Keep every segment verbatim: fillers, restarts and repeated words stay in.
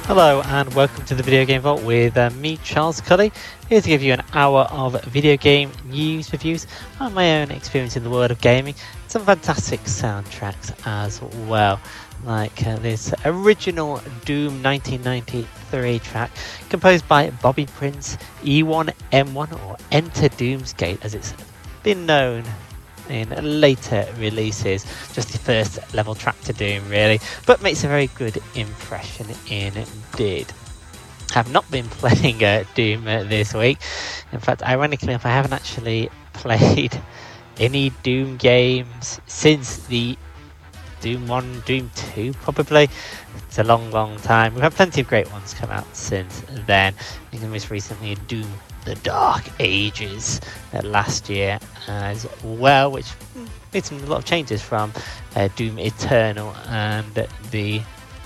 Hello and welcome to the Video Game Vault with uh, me, Charles Cully, here to give you an hour of video game news, reviews, and my own experience in the world of gaming. Some fantastic soundtracks as well, like uh, this original Doom nineteen ninety-three track composed by Bobby Prince, E one M one, or Enter Doomsgate as it's been known in later releases. Just the first level track to Doom, really, but makes a very good impression indeed. Have not been playing uh, Doom uh, this week. In fact, ironically enough, I haven't actually played any Doom games since the Doom one, Doom two, probably. It's a long, long time. We've had plenty of great ones come out since then. I think most recently Doom The Dark Ages uh, last year as well, which made some a lot of changes from uh, Doom Eternal and the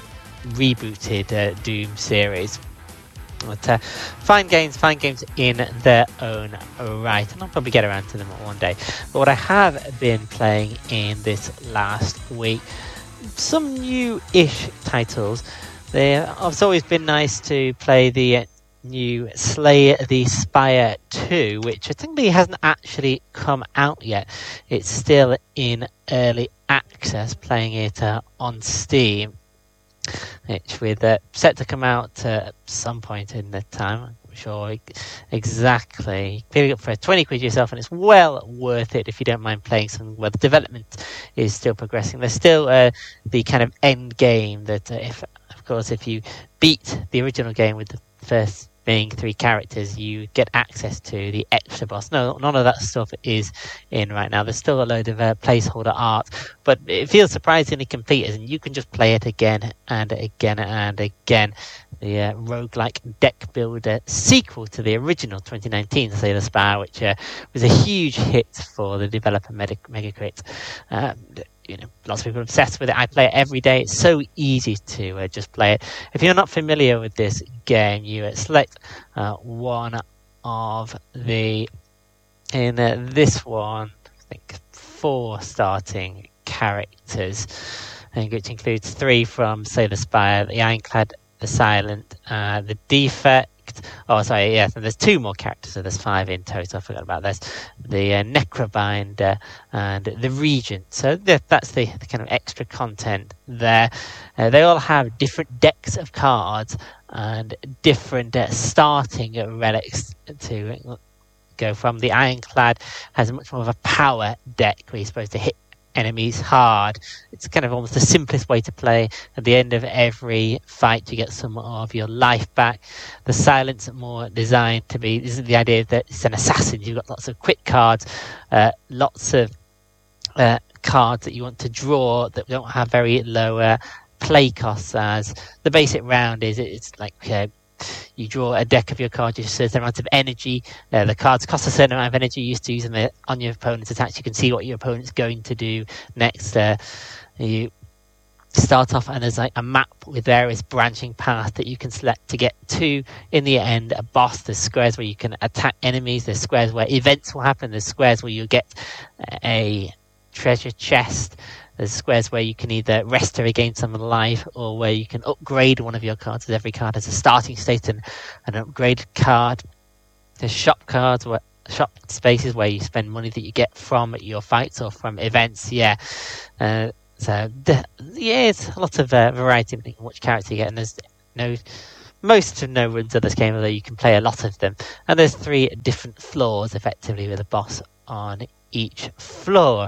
rebooted uh, Doom series. But uh, fine games, fine games in their own right, and I'll probably get around to them one day. But what I have been playing in this last week, some new-ish titles. It's always been nice to play the uh, new Slay the Spire two, which I think hasn't actually come out yet. It's still in early access, playing it uh, on Steam, which with uh, set to come out uh, at some point in the time. I'm not sure exactly. Pick it up for twenty quid yourself, and it's well worth it if you don't mind playing something where the development is still progressing. There's still uh, the kind of end game that, uh, if of course, if you beat the original game with the first being three characters, you get access to the extra boss. No, none of that stuff is in right now. There's still a load of uh, placeholder art, but it feels surprisingly complete, and you can just play it again and again and again. The uh, roguelike deck builder sequel to the original twenty nineteen Slay the Spire, which uh, was a huge hit for the developer Megacrit. Um, You know, lots of people are obsessed with it. I play it every day. It's so easy to uh, just play it. If you're not familiar with this game, you uh, select uh, one of the, in uh, this one, I think four starting characters, which includes three from Slay the Spire, the Ironclad, the Silent, uh, the Defect. Oh, sorry, yes, and there's two more characters, so there's five in total. I forgot about this. The uh, Necrobinder and the Regent. So th- that's the, the kind of extra content there. Uh, they all have different decks of cards and different uh, starting relics to go from. The Ironclad has much more of a power deck where you're supposed to hit enemies hard. It's kind of almost the simplest way to play. At the end of every fight, you get some of your life back. The Silence more designed to be, this is the idea that it's an assassin. You've got lots of quick cards, uh, lots of uh, cards that you want to draw that don't have very low uh, play costs. As the basic round is, it's like uh, you draw a deck of your cards, you certain amount of energy. Uh, the cards cost a certain amount of energy. You used to use them on your opponent's attacks. You can see what your opponent's going to do next. Uh, you start off, and there's like a map with various branching paths that you can select to get to, in the end, a boss. There's squares where you can attack enemies. There's squares where events will happen. There's squares where you get a treasure chest. There's squares where you can either rest to regain some life, or where you can upgrade one of your cards. Every card has a starting state and an upgrade card. There's shop cards, where, shop spaces where you spend money that you get from your fights or from events. Yeah, uh, so the, yeah, it's a lot of uh, variety in which character you get, and there's no most to no runs of this game, although you can play a lot of them. And there's three different floors, effectively, with a boss on each floor.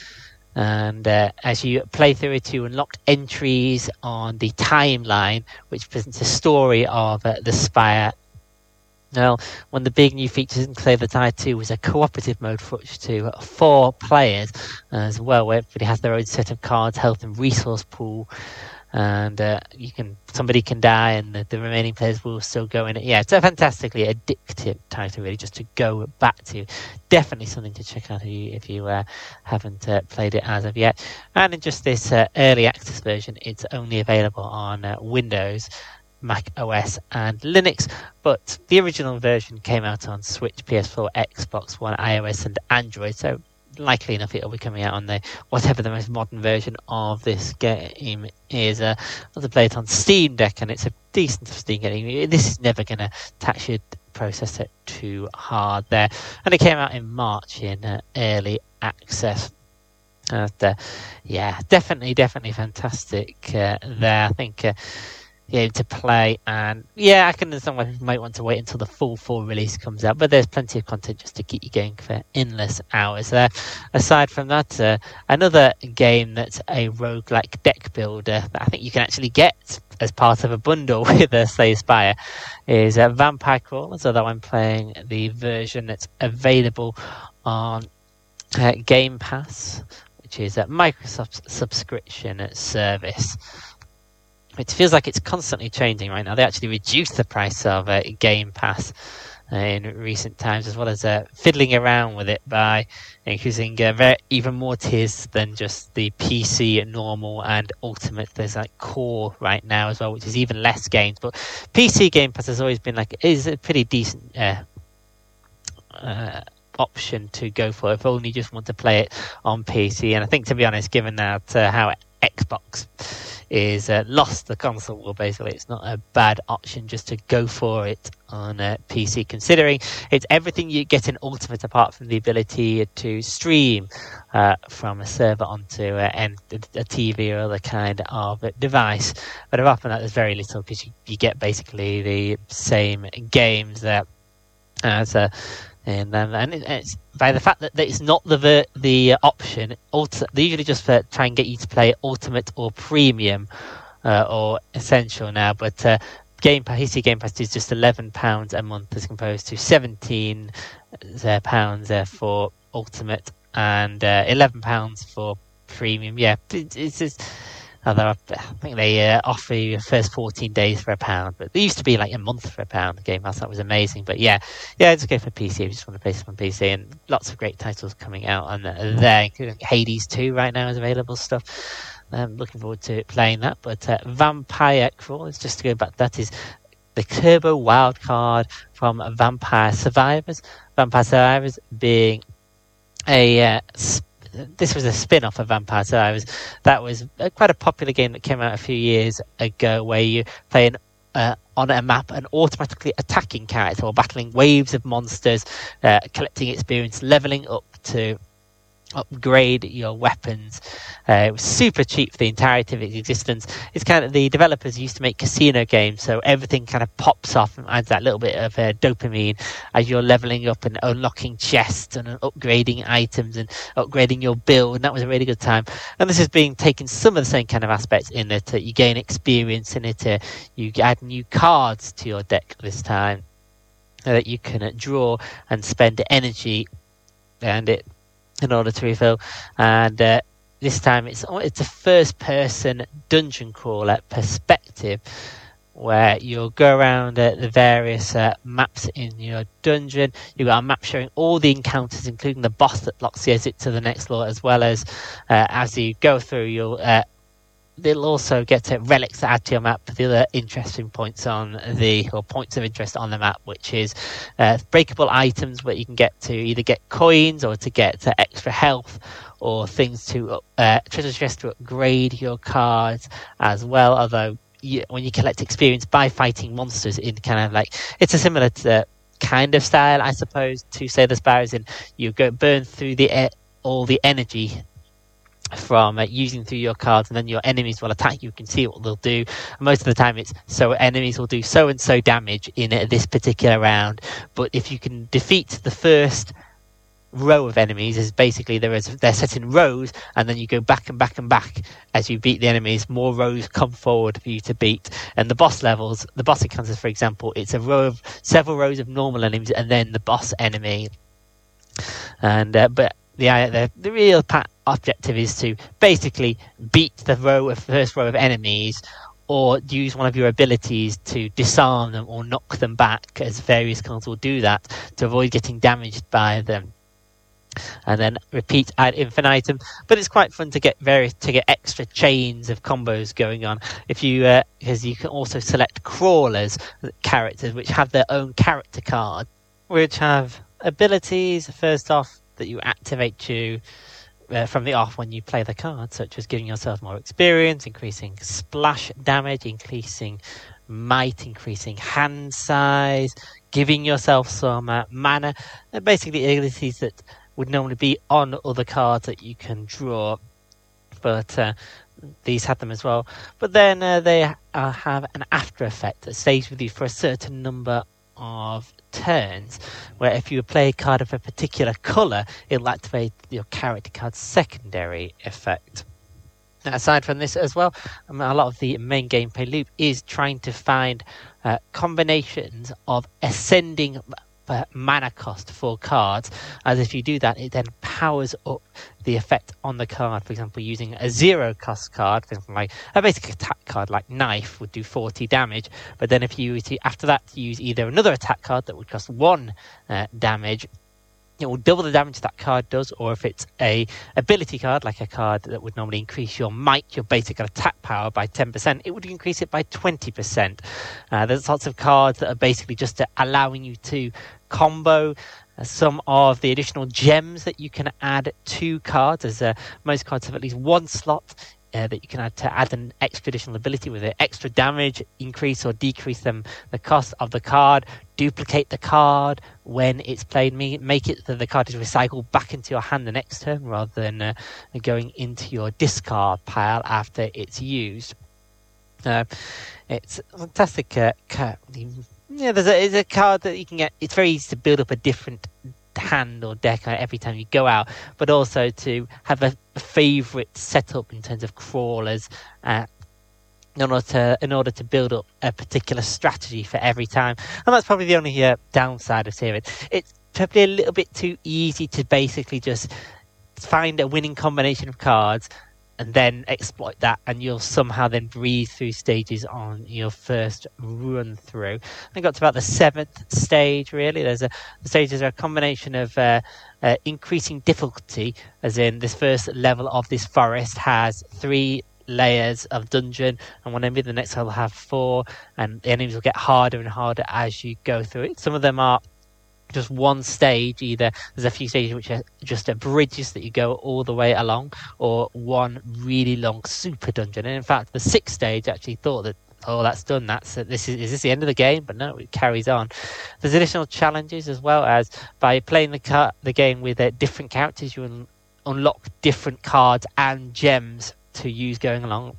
And uh, as you play through it, you unlock entries on the timeline, which presents a story of uh, the Spire. Now, one of the big new features in Slay the Spire two was a cooperative mode for up to four players as well, where everybody has their own set of cards, health and resource pool. And uh, you can somebody can die, and the, the remaining players will still go in it. Yeah, it's a fantastically addictive title, really, just to go back to. Definitely something to check out if you, if you uh, haven't uh, played it as of yet. And in just this uh, early access version, it's only available on uh, Windows, Mac O S, and Linux. But the original version came out on Switch, P S four, Xbox One, iOS, and Android. So likely enough it'll be coming out on the whatever the most modern version of this game is. Uh, I'll play it on Steam Deck, and it's a decent Steam game. This is never going to tax your processor too hard there. And it came out in March in uh, early access. And, uh, yeah, definitely, definitely fantastic uh, there. I think uh, yeah, to play, and yeah, I can understand why you might want to wait until the full full release comes out, but there's plenty of content just to keep you going for endless hours there. Aside from that, uh, another game that's a roguelike deck builder that I think you can actually get as part of a bundle with uh, Slay Spire is uh, Vampire Crawlers, although I'm playing the version that's available on uh, Game Pass, which is a Microsoft's subscription service. It feels like it's constantly changing right now. They actually reduced the price of uh, Game Pass uh, in recent times, as well as uh, fiddling around with it by increasing uh, very, even more tiers than just the P C, normal, and ultimate. There's like core right now as well, which is even less games. But P C Game Pass has always been like is a pretty decent uh, uh, option to go for if only you just want to play it on P C. And I think, to be honest, given that uh, how Xbox is uh, lost the console war, basically it's not a bad option just to go for it on a P C, considering it's everything you get in Ultimate apart from the ability to stream uh, from a server onto uh, and a T V or other kind of device. But apart from that, there's very little, because you, you get basically the same games there as a And then, and it's by the fact that, that it's not the ver- the option. Ulti- they usually just uh, try and get you to play Ultimate or Premium uh, or Essential now. But uh, Game Pass, P C Game Pass is just eleven pounds a month as opposed to seventeen pounds uh, for Ultimate and uh, eleven pounds for Premium. Yeah, it, it's just. Although I think they uh, offer you the first fourteen days for a pound, but they used to be like a month for a pound. Game Pass, that was amazing. But yeah, yeah, just go for P C if you just want to play some on P C, and lots of great titles coming out on there, including Hades two right now is available stuff. I'm looking forward to playing that. But uh, Vampire Crawlers, just to go back, that is the Turbo wildcard from Vampire Survivors. Vampire Survivors being a uh, this was a spin-off of Vampire Survivors. That was uh, quite a popular game that came out a few years ago, where you play an, uh, on a map an automatically attacking character or battling waves of monsters, uh, collecting experience, leveling up to upgrade your weapons. Uh, it was super cheap for the entirety of its existence. It's kind of, the developers used to make casino games, so everything kind of pops off and adds that little bit of uh, dopamine as you're leveling up and unlocking chests and upgrading items and upgrading your build, and that was a really good time. And this is being taken some of the same kind of aspects in it. Uh, you gain experience in it, uh, you add new cards to your deck this time uh, that you can uh, draw and spend energy and it in order to refill. And uh, this time it's it's a first person dungeon crawler perspective, where you'll go around uh, the various uh, maps in your dungeon. You've got a map showing all the encounters, including the boss that blocks the exit to the next floor, as well as uh, as you go through, you'll uh, they'll also get to relics that add to your map, the other interesting points on the, or points of interest on the map, which is uh, breakable items where you can get to either get coins or to get uh, extra health, or things to, uh, treasure chests to upgrade your cards as well, although you, when you collect experience by fighting monsters in kind of like, it's a similar to, kind of style, I suppose, to Slay the Spire, in you go burn through the e- all the energy from uh, using through your cards, and then your enemies will attack you. You can see what they'll do. And most of the time it's so enemies will do so and so damage in uh, this particular round, but if you can defeat the first row of enemies, is basically there is they're set in rows, and then you go back and back and back as you beat the enemies. More rows come forward for you to beat. And the boss levels, the boss encounters, for example, it's a row of several rows of normal enemies and then the boss enemy. And uh, but the, the the real pa- objective is to basically beat the row of first row of enemies, or use one of your abilities to disarm them or knock them back, as various cards will do that, to avoid getting damaged by them. And then repeat ad infinitum. But it's quite fun to get various to get extra chains of combos going on. If you uh, because you can also select crawlers characters, which have their own character card, which have abilities first off that you activate to uh, from the off when you play the card, such as giving yourself more experience, increasing splash damage, increasing might, increasing hand size, giving yourself some uh, mana, and basically abilities that would normally be on other cards that you can draw, but uh, these have them as well. But then uh, they uh, have an after effect that stays with you for a certain number of turns, where if you play a card of a particular colour, it'll activate your character card's secondary effect. Now, aside from this as well, um, a lot of the main gameplay loop is trying to find uh, combinations of ascending uh, mana cost for cards, as if you do that, it then powers up the effect on the card. For example, using a zero cost card, like a basic attack card like Knife would do forty damage, but then if you were to, after that, use either another attack card that would cost one uh, damage, it will double the damage that card does, or if it's a ability card, like a card that would normally increase your might, your basic attack power by ten percent, it would increase it by twenty percent. Uh, there's lots of cards that are basically just uh, allowing you to combo uh, some of the additional gems that you can add to cards, as uh, most cards have at least one slot Uh, that you can add to add an extra additional ability with it. Extra damage, increase or decrease them the cost of the card, duplicate the card when it's played, make it so the card is recycled back into your hand the next turn rather than uh, going into your discard pile after it's used. Uh, it's a fantastic uh, card. Yeah, there's a, there's a card that you can get. It's very easy to build up a different hand or deck every time you go out, but also to have a favourite setup in terms of crawlers uh, in order to in order to build up a particular strategy for every time. And that's probably the only uh, downside of Seared. It's probably a little bit too easy to basically just find a winning combination of cards and then exploit that, and you'll somehow then breeze through stages on your first run through. I got to about the seventh stage, really. There's a the stages are a combination of uh, uh, increasing difficulty, as in this first level of this forest has three layers of dungeon, and one enemy, the next level will have four, and the enemies will get harder and harder as you go through it. Some of them are just one stage, either there's a few stages which are just a bridges that you go all the way along, or one really long super dungeon. And in fact, the sixth stage actually thought that, oh, that's done, that's uh, this is is this the end of the game? But no, it carries on. There's additional challenges as well, as by playing the car- the game with uh, different characters, you un- unlock different cards and gems to use going along.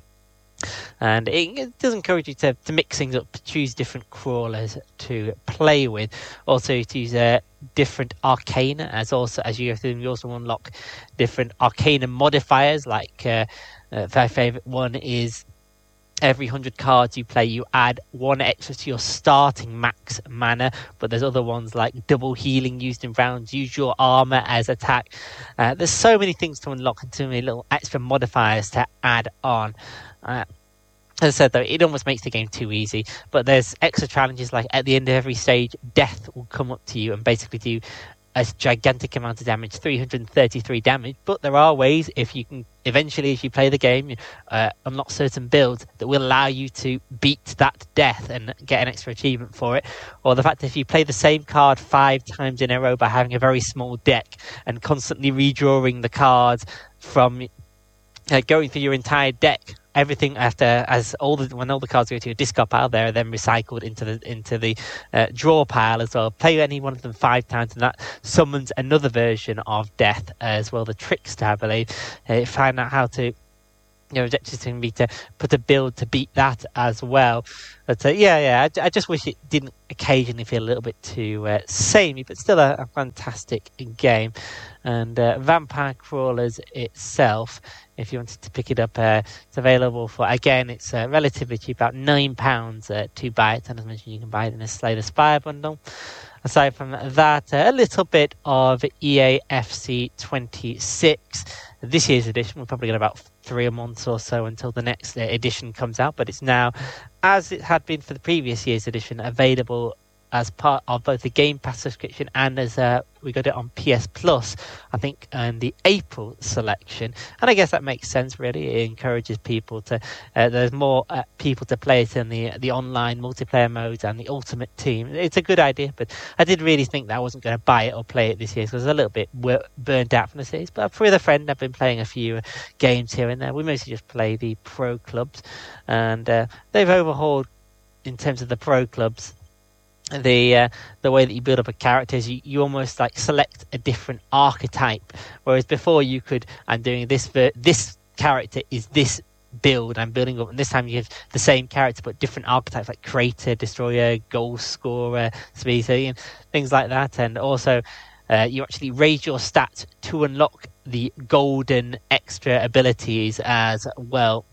And it, it does encourage you to, to mix things up, choose different crawlers to play with. Also, to use uh, different arcana, as also as you go through them, you also unlock different arcana modifiers. Like uh, uh, my favourite one is every one hundred cards you play, you add one extra to your starting max mana. But there's other ones like double healing used in rounds, use your armour as attack. Uh, there's so many things to unlock and too many little extra modifiers to add on. Uh, as I said, though, it almost makes the game too easy. But there's extra challenges, like at the end of every stage, death will come up to you and basically do a gigantic amount of damage, three hundred thirty-three damage. But there are ways, if you can eventually, as you play the game, uh, unlock certain builds that will allow you to beat that death and get an extra achievement for it. Or the fact that if you play the same card five times in a row by having a very small deck and constantly redrawing the cards from uh, going through your entire deck, everything after as all the when all the cards go to your discard pile, they're then recycled into the into the uh, draw pile as well. Play any one of them five times, and that summons another version of death as well. The Trickster, I believe. Uh, find out how to. You know, objectives to be to put a build to beat that as well. But uh, yeah, yeah, I, I just wish it didn't occasionally feel a little bit too uh, samey, but still a, a fantastic game. And uh, Vampire Crawlers itself, if you wanted to pick it up, uh, it's available for, again, it's uh, relatively cheap, about nine pounds uh, to buy it. And as mentioned, you can buy it in a Slay the Spire bundle. Aside from that, uh, a little bit of E A F C twenty-six. This year's edition, we're probably got about three months or so until the next uh, edition comes out, but it's now, as it had been for the previous year's edition, available as part of both the Game Pass subscription and as uh, we got it on P S Plus, I think, in the April selection. And I guess that makes sense, really. It encourages people to, uh, there's more uh, people to play it in the the online multiplayer modes and the Ultimate Team. It's a good idea, but I did really think that I wasn't going to buy it or play it this year, because I was a little bit wor- burnt out from the series. But with a friend, I've been playing a few games here and there. We mostly just play the pro clubs, and uh, they've overhauled in terms of the pro clubs, the uh, the way that you build up a character is you, you almost like select a different archetype, whereas before you could, I'm doing this ver- this character is this build I'm building up, and this time you have the same character but different archetypes like creator, destroyer, goal scorer, speed, so, you know, things like that. And also uh, you actually raise your stats to unlock the golden extra abilities as well.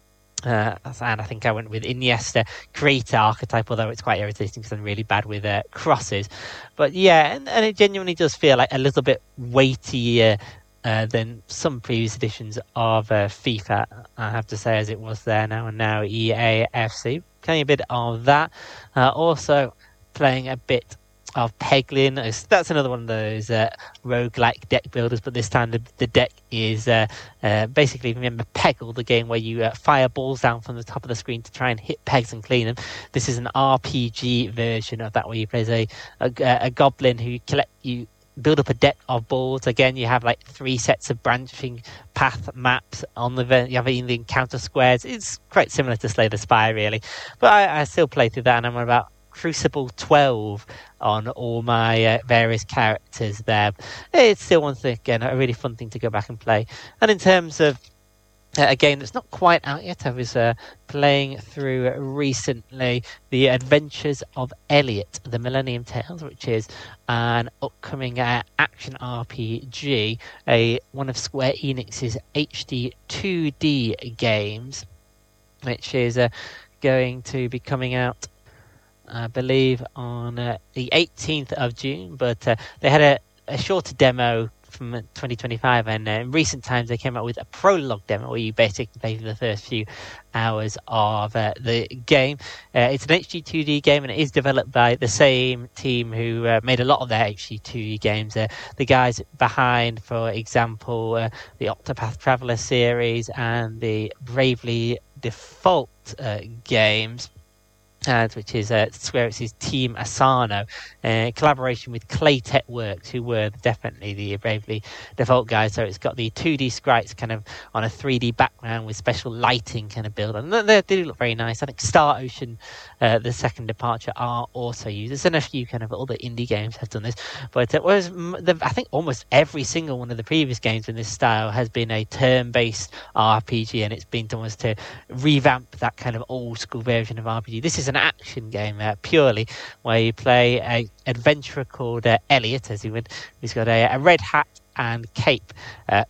Uh, and I think I went with Iniesta creator archetype, although it's quite irritating because I'm really bad with uh, crosses. But yeah, and, and it genuinely does feel like a little bit weightier uh, than some previous editions of uh, FIFA, I have to say, as it was there now, and now E A F C. Playing a bit of that. Uh, also playing a bit of Peglin. That's another one of those uh, roguelike deck builders, but this time the, the deck is uh, uh, basically, remember Peggle, the game where you uh, fire balls down from the top of the screen to try and hit pegs and clean them. This is an R P G version of that, where you play as a, a, a goblin who collect you build up a deck of balls. Again, you have like three sets of branching path maps on the you have the encounter squares. It's quite similar to Slay the Spire, really, but I, I still play through that, and I'm about Crucible twelve on all my uh, various characters there. It's still one thing, again, a really fun thing to go back and play. And in terms of uh, a game that's not quite out yet, I was uh, playing through recently The Adventures of Elliot, the Millennium Tales, which is an upcoming uh, action R P G, a one of Square Enix's H D two D games, which is uh, going to be coming out, I believe, on uh, the eighteenth of June, but uh, they had a, a shorter demo from twenty twenty-five, and uh, in recent times they came out with a prologue demo where you basically play for the first few hours of uh, the game. Uh, it's an H D two D game, and it is developed by the same team who uh, made a lot of their H D two D games. Uh, the guys behind, for example, uh, the Octopath Traveler series and the Bravely Default uh, games. Uh, which is uh, Square Enix's Team Asano, uh, collaboration with Claytek Works, who were definitely the Bravely Default guys. So it's got the two D sprites kind of on a three D background with special lighting kind of build, and they, they do look very nice. I think Star Ocean, uh, the second departure, are also used, and a few kind of other indie games have done this. But it was, the, I think, almost every single one of the previous games in this style has been a turn-based R P G, and it's been done was to revamp that kind of old-school version of R P G. This is an action game uh, purely, where you play a adventurer called uh, Elliot, as he would, who's got a, a red hat and cape, uh,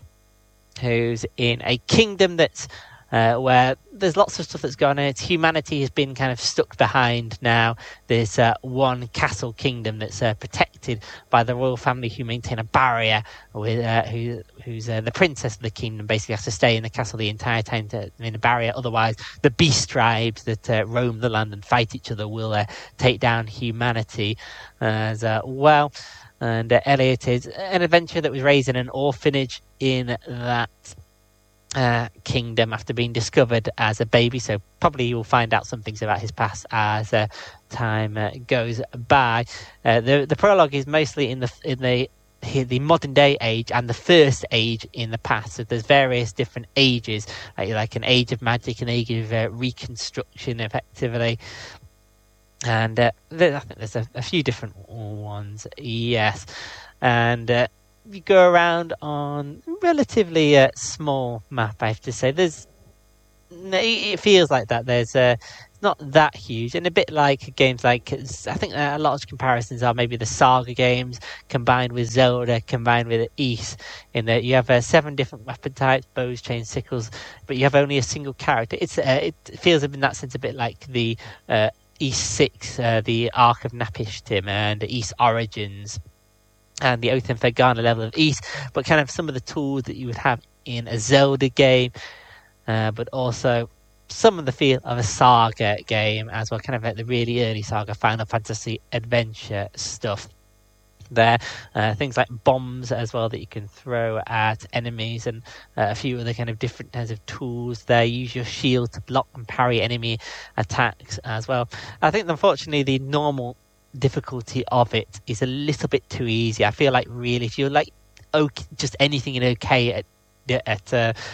who's in a kingdom that's uh, where there's lots of stuff that's going on. It's humanity has been kind of stuck behind now. There's uh, one castle kingdom that's uh, protected by the royal family, who maintain a barrier with uh, who who's uh, the princess of the kingdom basically has to stay in the castle the entire time to in a barrier. Otherwise, the beast tribes that uh, roam the land and fight each other will uh, take down humanity as uh, well. And uh, Elliot is an adventurer that was raised in an orphanage in that Uh, kingdom after being discovered as a baby, so probably you'll find out some things about his past as uh, time uh, goes by. Uh, the the prologue is mostly in the in the the modern day age and the first age in the past. So there's various different ages, like, like an age of magic, an age of uh, reconstruction, effectively. And uh, there, I think there's a, a few different ones, yes. And uh, you go around on relatively uh, small map, I have to say. There's, it feels like that. There's uh, not that huge, and a bit like games like, I think a lot of comparisons are maybe the Saga games combined with Zelda, combined with Ys, in that you have uh, seven different weapon types, bows, chains, sickles, but you have only a single character. It's uh, it feels in that sense a bit like the uh, Ys six, uh, the Ark of Napishtim, and Ys Origins, and the Oath and Fergana level of Ys, but kind of some of the tools that you would have in a Zelda game, uh, but also some of the feel of a Saga game as well, kind of like the really early Saga Final Fantasy adventure stuff there. Uh, things like bombs as well that you can throw at enemies, and uh, a few other kind of different kinds of tools there. Use your shield to block and parry enemy attacks as well. I think, unfortunately, the normal difficulty of it is a little bit too easy. I feel like, really, if you're like okay, just anything in okay at at uh,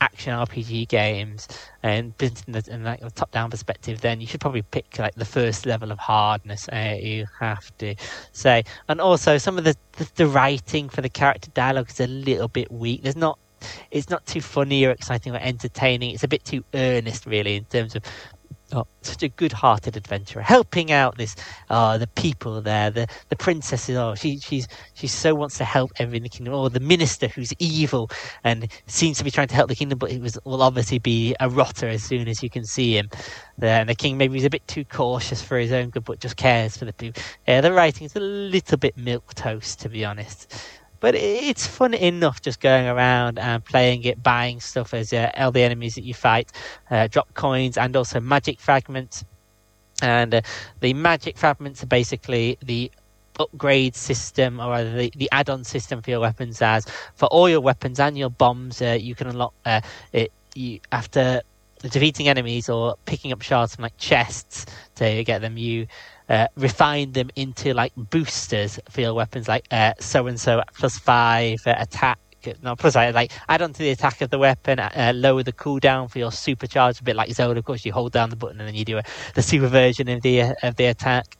action R P G games and in the, in like a top-down perspective, then you should probably pick like the first level of hardness. Uh, you have to say, and also some of the, the the writing for the character dialogue is a little bit weak. There's not, it's not too funny or exciting or entertaining. It's a bit too earnest, really, in terms of. Oh, such a good-hearted adventurer, helping out this, uh, the people there, the the princess. Oh, she she's she so wants to help everyone in the kingdom. Or the minister who's evil and seems to be trying to help the kingdom, but it was will obviously be a rotter as soon as you can see him. There, and the king maybe he's a bit too cautious for his own good, but just cares for the people. Yeah, the writing is a little bit milquetoast, to be honest. But it's fun enough just going around and playing it, buying stuff as uh, all the enemies that you fight, uh, drop coins and also magic fragments. And uh, the magic fragments are basically the upgrade system, or rather the, the add-on system for your weapons. As for all your weapons and your bombs, uh, you can unlock uh, it you after defeating enemies or picking up shards from like chests to get them. You Uh, refine them into like boosters for your weapons, like uh, so and so plus five uh, attack. No, plus I like add on to the attack of the weapon, uh, lower the cooldown for your supercharge, a bit like Zelda. Of course, you hold down the button and then you do a, the super version of the uh, of the attack,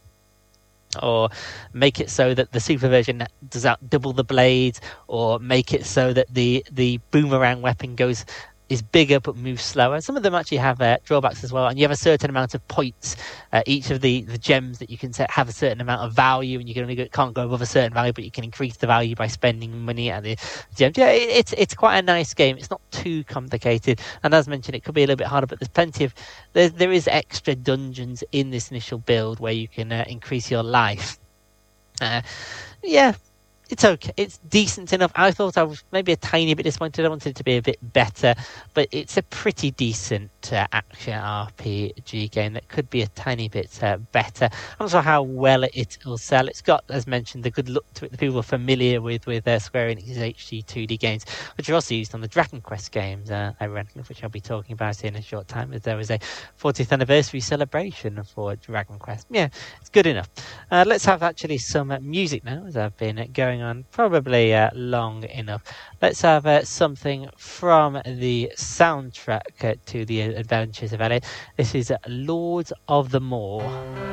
or make it so that the super version does out double the blades, or make it so that the the boomerang weapon goes. Is bigger but moves slower. Some of them actually have uh, drawbacks as well, and you have a certain amount of points. Uh, each of the, the gems that you can set have a certain amount of value, and you can only go, can't go above a certain value, but you can increase the value by spending money at the gems. Yeah, it, it's it's quite a nice game. It's not too complicated, and as mentioned, it could be a little bit harder, but there's plenty of there there is extra dungeons in this initial build where you can uh, increase your life. Uh, yeah. It's okay. It's decent enough. I thought I was maybe a tiny bit disappointed. I wanted it to be a bit better, but it's a pretty decent uh, action R P G game that could be a tiny bit uh, better. I'm not sure how well it will sell. It's got, as mentioned, the good look to it. The people are familiar with with uh, Square Enix's H D two D games, which are also used on the Dragon Quest games, uh, ironically, which I'll be talking about in a short time, as there was a fortieth anniversary celebration for Dragon Quest. Yeah, it's good enough. Uh, let's have actually some uh, music now, as I've been uh, going on probably uh, long enough. Let's have uh, something from the soundtrack uh, to the Adventures of Elliot. This is uh, Lords of the Moor.